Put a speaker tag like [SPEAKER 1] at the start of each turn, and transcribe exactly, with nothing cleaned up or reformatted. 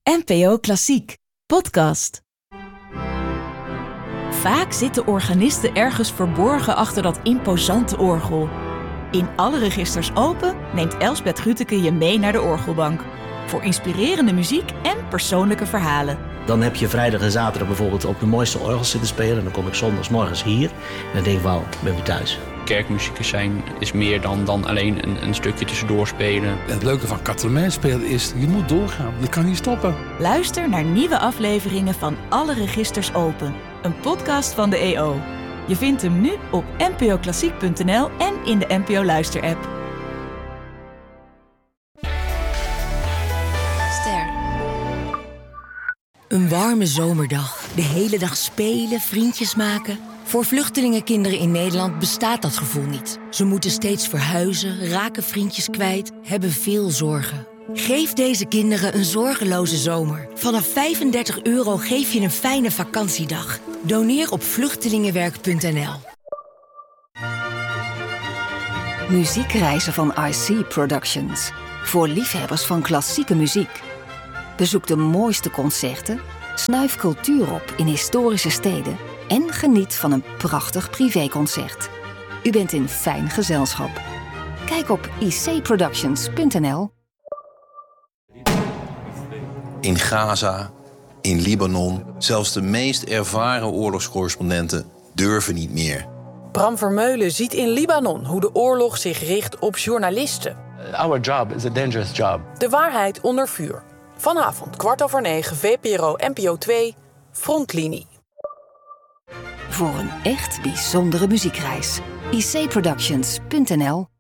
[SPEAKER 1] N P O Klassiek, podcast. Vaak zitten organisten ergens verborgen achter dat imposante orgel. In Alle Registers Open neemt Elsbeth Grütke je mee naar de orgelbank. Voor inspirerende muziek en persoonlijke verhalen.
[SPEAKER 2] Dan heb je vrijdag en zaterdag bijvoorbeeld op de mooiste orgels zitten spelen. En dan kom ik zondagsmorgens hier en dan denk ik, wauw, ik ben weer thuis.
[SPEAKER 3] Kerkmuzikus zijn is meer dan, dan alleen een, een stukje tussendoor spelen.
[SPEAKER 4] En het leuke van Catalan spelen is, je moet doorgaan. Je kan niet stoppen.
[SPEAKER 1] Luister naar nieuwe afleveringen van Alle Registers Open. Een podcast van de E O. Je vindt hem nu op n p o klassiek punt n l en in de N P O Luister-app.
[SPEAKER 5] Ster. Een warme zomerdag. De hele dag spelen, vriendjes maken. Voor vluchtelingenkinderen in Nederland bestaat dat gevoel niet. Ze moeten steeds verhuizen, raken vriendjes kwijt, hebben veel zorgen. Geef deze kinderen een zorgeloze zomer. Vanaf vijfendertig euro geef je een fijne vakantiedag. Doneer op vluchtelingenwerk punt n l.
[SPEAKER 6] Muziekreizen van I C Productions. Voor liefhebbers van klassieke muziek. Bezoek de mooiste concerten, snuif cultuur op in historische steden en geniet van een prachtig privéconcert. U bent in fijn gezelschap. Kijk op i c productions punt n l.
[SPEAKER 7] In Gaza, in Libanon, zelfs de meest ervaren oorlogscorrespondenten durven niet meer.
[SPEAKER 8] Bram Vermeulen ziet in Libanon hoe de oorlog zich richt op journalisten.
[SPEAKER 9] Our job is a dangerous job.
[SPEAKER 8] De waarheid onder vuur. Vanavond kwart over negen, V P R O N P O twee, Frontlinie.
[SPEAKER 6] Voor een echt bijzondere muziekreis. i c productions punt n l